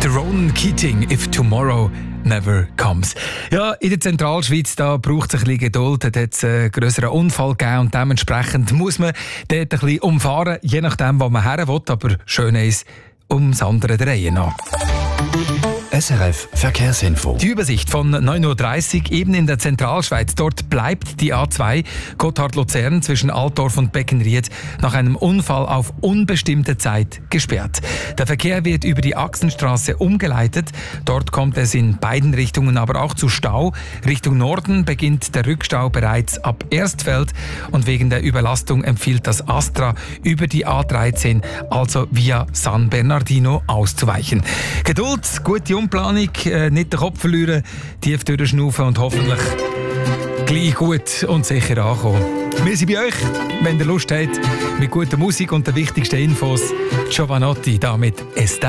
der Ronan Keating, «If Tomorrow Never Comes». Ja, in der Zentralschweiz da braucht es ein bisschen Geduld. Da hat es einen grösseren Unfall gegeben und dementsprechend muss man dort ein bisschen umfahren, je nachdem, wo man her will. Aber schön ist, ums andere der Reihe nach. SRF Verkehrsinfo. Die Übersicht von 9.30 Uhr eben in der Zentralschweiz. Dort bleibt die A2 Gotthard-Luzern zwischen Altdorf und Beckenried nach einem Unfall auf unbestimmte Zeit gesperrt. Der Verkehr wird über die Achsenstraße umgeleitet. Dort kommt es in beiden Richtungen aber auch zu Stau. Richtung Norden beginnt der Rückstau bereits ab Erstfeld und wegen der Überlastung empfiehlt das Astra über die A13, also via San Bernardino, auszuweichen. Geduld, gute Umplanung, nicht den Kopf verlieren, tief durchschnaufen und hoffentlich gleich gut und sicher ankommen. Wir sind bei euch, wenn ihr Lust habt, mit guter Musik und den wichtigsten Infos. Giovanotti da mit «Esta».